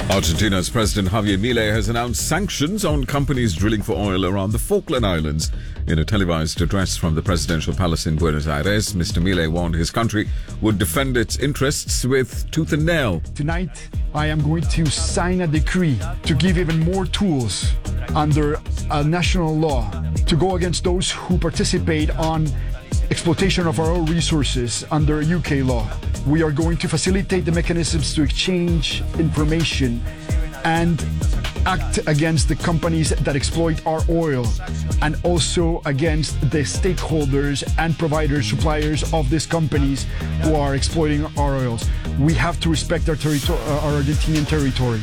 Argentina's President Javier Milei has announced sanctions on companies drilling for oil around the Falkland Islands. In a televised address from the presidential palace in Buenos Aires, Mr. Milei warned his country would defend its interests with tooth and nail. Tonight, I am going to sign a decree to give even more tools under a national law to go against those who participate on exploitation of our oil resources under UK law. We are going to facilitate the mechanisms to exchange information and act against the companies that exploit our oil, and also against the stakeholders and providers, suppliers of these companies who are exploiting our oils. We have to respect our Argentinian territory.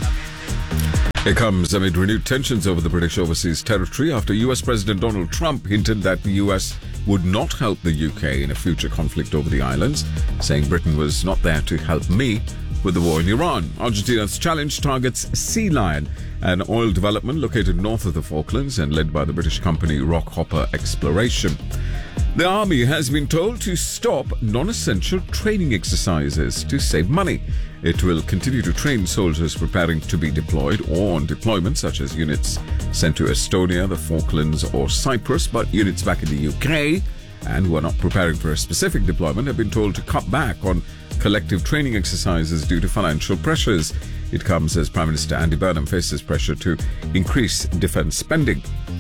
It comes amid renewed tensions over the British overseas territory after US President Donald Trump hinted that the US would not help the UK in a future conflict over the islands, saying Britain was not there to help me with the war in Iran. Argentina's challenge targets Sea Lion, an oil development located north of the Falklands and led by the British company Rockhopper Exploration. The army has been told to stop non-essential training exercises to save money. It will continue to train soldiers preparing to be deployed or on deployment, such as units sent to Estonia, the Falklands or Cyprus, but units back in the UK and who are not preparing for a specific deployment have been told to cut back on collective training exercises due to financial pressures. It comes as Prime Minister Andy Burnham faces pressure to increase defence spending.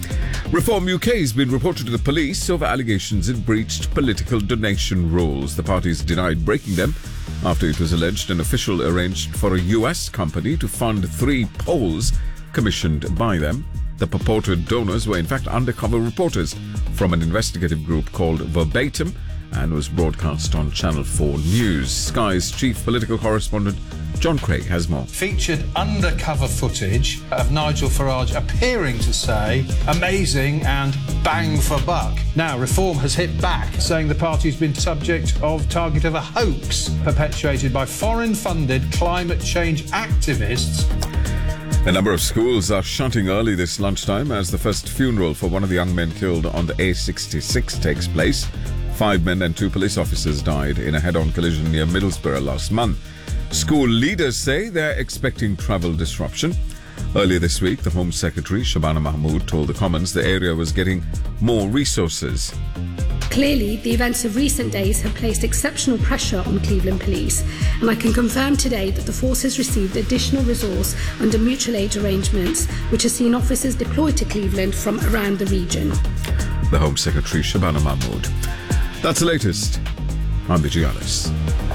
Reform UK has been reported to the police over allegations it breached political donation rules. The parties denied breaking them after it was alleged an official arranged for a US company to fund 3 polls commissioned by them. The purported donors were in fact undercover reporters from an investigative group called Verbatim and was broadcast on Channel 4 News. Sky's chief political correspondent John Craig has more. Featured undercover footage of Nigel Farage appearing to say amazing and bang for buck. Now, Reform has hit back, saying the party's been subject of target of a hoax perpetuated by foreign-funded climate change activists. A number of schools are shutting early this lunchtime as the first funeral for one of the young men killed on the A66 takes place. 5 men and 2 police officers died in a head-on collision near Middlesbrough last month. School leaders say they're expecting travel disruption. Earlier this week, the Home Secretary, Shabana Mahmood, told the Commons the area was getting more resources. Clearly, the events of recent days have placed exceptional pressure on Cleveland Police, and I can confirm today that the force has received additional resource under mutual aid arrangements, which has seen officers deployed to Cleveland from around the region. The Home Secretary, Shabana Mahmood. That's the latest. I'm Vijay Alice.